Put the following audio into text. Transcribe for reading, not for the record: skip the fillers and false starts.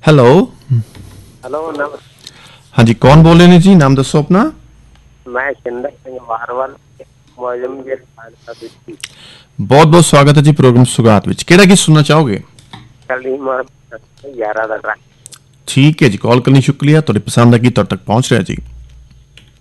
Hello hello नमस्ते। हाँ जी, कौन बोल रहे हैं जी? नाम दसो अपना। मैं शिंदे सिंह वारवाल मौजम के बहुत बहुत स्वागत है जी प्रोग्राम सुगात विच। केड़ा गीत सुनना चाहोगे? कली मार 11 ਦਾ ਟਰੈਕ। ठीक है जी, कॉल करने शुक्रिया। तुहाडी पसंद दा गीत तुहाडे तक पहुंच रहा जी।